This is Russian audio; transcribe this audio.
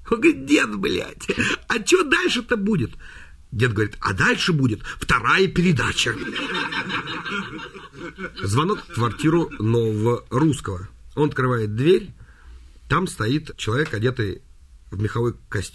Он говорит: дед, блядь, а что дальше-то будет? Дед говорит: а дальше будет вторая передача. Звонок в квартиру нового русского. Он открывает дверь. Там стоит человек, одетый в меховой костюм.